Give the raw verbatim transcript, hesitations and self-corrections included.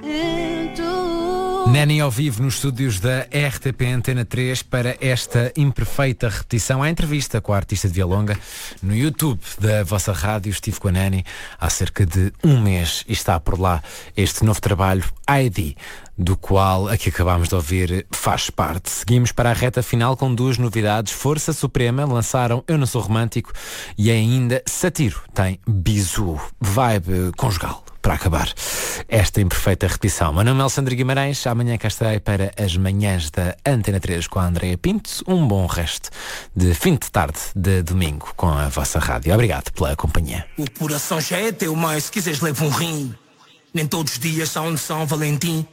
Nani ao vivo nos estúdios da R T P Antena três para esta imperfeita repetição à entrevista com a artista de Vialonga no YouTube da vossa rádio. Estive com a Nani há cerca de um mês e está por lá este novo trabalho, I D, do qual a que acabámos de ouvir faz parte. Seguimos para a reta final com duas novidades. Força Suprema lançaram Eu Não Sou Romântico e ainda Satiro tem Bizu, vibe conjugal, para acabar esta imperfeita repetição. Meu nome é Alexandre Guimarães, amanhã cá estarei para as manhãs da Antena três com a Andreia Pinto. Um bom resto de fim de tarde de domingo com a vossa rádio. Obrigado pela companhia. O coração já é teu, mas se quiseres leva um rim. Nem todos os dias são de São Valentim.